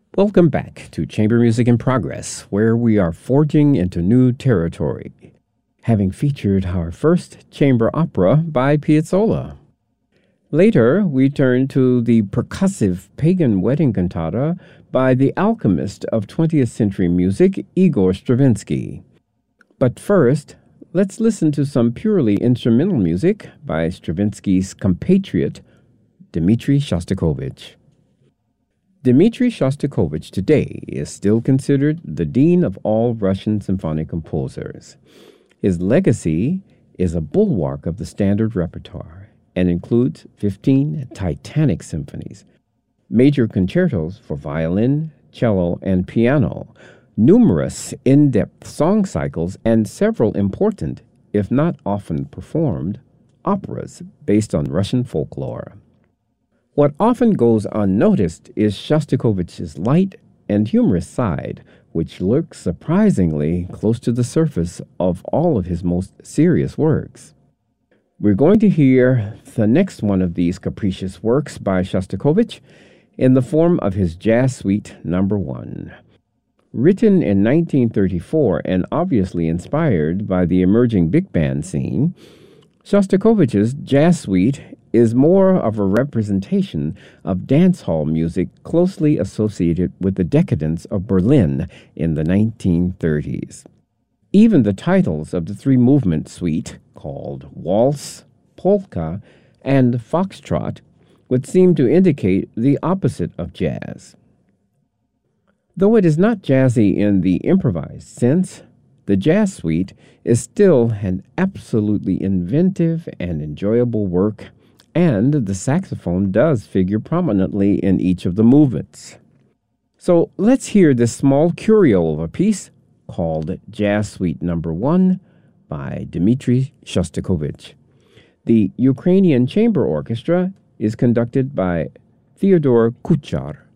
Welcome back to Chamber Music in Progress, where we are forging into new territory, having featured our first chamber opera by Piazzolla. Later, we turn to the percussive pagan wedding cantata by the alchemist of 20th century music, Igor Stravinsky. But first, let's listen to some purely instrumental music by Stravinsky's compatriot, Dmitri Shostakovich. Dmitri Shostakovich today is still considered the dean of all Russian symphonic composers. His legacy is a bulwark of the standard repertoire and includes 15 titanic symphonies, major concertos for violin, cello, and piano, numerous in-depth song cycles, and several important, if not often performed, operas based on Russian folklore. What often goes unnoticed is Shostakovich's light and humorous side, which lurks surprisingly close to the surface of all of his most serious works. We're going to hear the next one of these capricious works by Shostakovich in the form of his Jazz Suite No. 1. Written in 1934 and obviously inspired by the emerging big band scene, Shostakovich's Jazz Suite is more of a representation of dance hall music closely associated with the decadence of Berlin in the 1930s. Even the titles of the three-movement suite, called Waltz, Polka, and Foxtrot, would seem to indicate the opposite of jazz. Though it is not jazzy in the improvised sense, the Jazz Suite is still an absolutely inventive and enjoyable work, and the saxophone does figure prominently in each of the movements. So let's hear this small curio of a piece called Jazz Suite No. 1 by Dmitri Shostakovich. The Ukrainian Chamber Orchestra is conducted by Fyodor Kuchar.